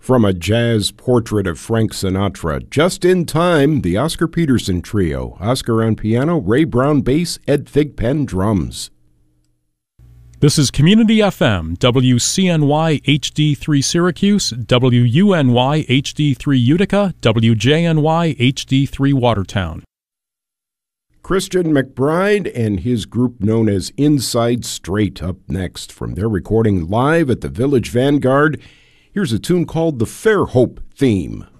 From a jazz portrait of Frank Sinatra, just in time, the Oscar Peterson Trio. Oscar on piano, Ray Brown bass, Ed Thigpen drums. This is Community FM, WCNY HD3 Syracuse, WUNY HD3 Utica, WJNY HD3 Watertown. Christian McBride and his group known as Inside Straight up next. From their recording live at the Village Vanguard, here's a tune called the Fairhope Theme.